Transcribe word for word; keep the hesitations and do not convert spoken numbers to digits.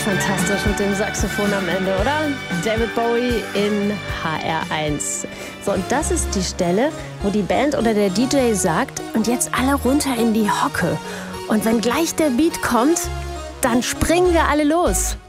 fantastisch mit dem Saxophon am Ende, oder? David Bowie in H R eins. So, und das ist die Stelle, wo die Band oder der D J sagt, und jetzt alle runter in die Hocke. Und wenn gleich der Beat kommt, dann springen wir alle los.